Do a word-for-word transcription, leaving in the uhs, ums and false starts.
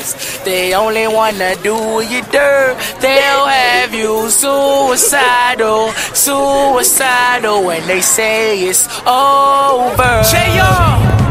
honest. They only wanna do you dirt. They'll have you suicidal, suicidal when they say it's over. J R